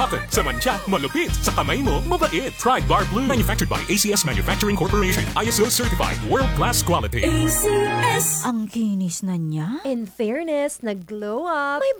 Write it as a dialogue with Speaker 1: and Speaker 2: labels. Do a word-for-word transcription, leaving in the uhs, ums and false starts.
Speaker 1: Akin, sa mantsa, malupit. Sa kamay mo, mabait. Pride Bar Blue. Manufactured by A C S Manufacturing Corporation. I S O certified. World-class quality.
Speaker 2: A C S.
Speaker 3: Ang kinis na niya.
Speaker 4: In fairness, nag-glow up. May